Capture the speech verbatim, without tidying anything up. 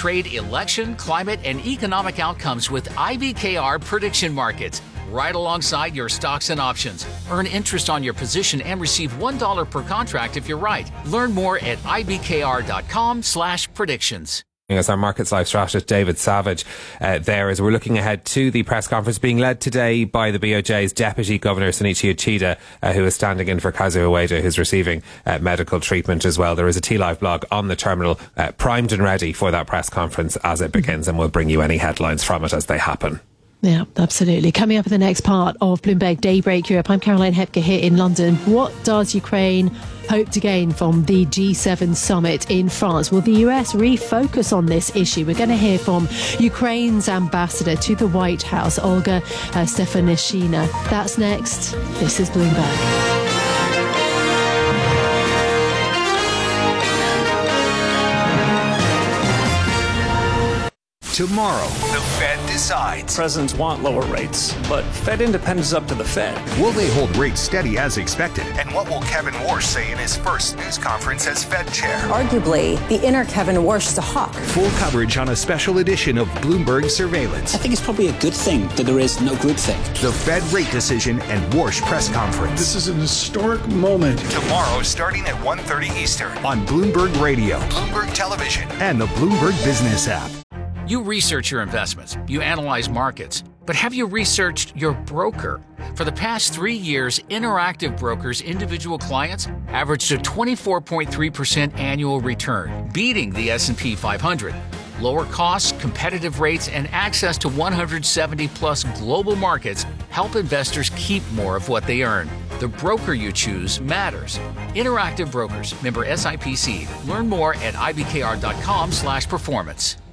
trade election, climate, and economic outcomes with I B K R prediction markets, right alongside your stocks and options. Earn interest on your position and receive one dollar per contract if you're right. Learn more at ibkr.com slash predictions. As our Markets Live strategist David Savage uh, there as we're looking ahead to the press conference being led today by the B O J's Deputy Governor Sunichi Uchida, uh, who is standing in for Kazuo Ueda, who's receiving uh, medical treatment as well. There is a T Live blog on the terminal uh, primed and ready for that press conference as it begins, and we'll bring you any headlines from it as they happen. Yeah, absolutely. Coming up in the next part of Bloomberg Daybreak Europe, I'm Caroline Hepker here in London. What does Ukraine hope to gain from the G seven summit in France? Will the U S refocus on this issue? We're going to hear from Ukraine's ambassador to the White House, Olga uh, Stefanishina. That's next. This is Bloomberg. Tomorrow, the Fed decides. Presidents want lower rates, but Fed independence is up to the Fed. Will they hold rates steady as expected? And what will Kevin Warsh say in his first news conference as Fed chair? Arguably, the inner Kevin Warsh is a hawk. Full coverage on a special edition of Bloomberg Surveillance. I think it's probably a good thing that there is no groupthink. The Fed rate decision and Warsh press conference. This is an historic moment. Tomorrow, starting at one thirty Eastern on Bloomberg Radio, Bloomberg Television, and the Bloomberg Business app. You research your investments, you analyze markets, but have you researched your broker? For the past three years, Interactive Brokers' individual clients averaged a twenty-four point three percent annual return, beating the S and P five hundred. Lower costs, competitive rates, and access to one hundred seventy plus global markets help investors keep more of what they earn. The broker you choose matters. Interactive Brokers, member S I P C. Learn more at ibkr.com slash performance.